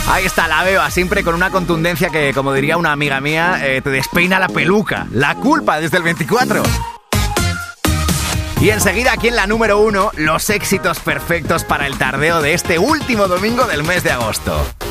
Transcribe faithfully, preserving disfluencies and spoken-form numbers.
Ahí está la Beba, siempre con una contundencia que, como diría una amiga mía, eh, te despeina la peluca. La culpa desde el veinticuatro. Y enseguida, aquí en la número uno, los éxitos perfectos para el tardeo de este último domingo del mes de agosto.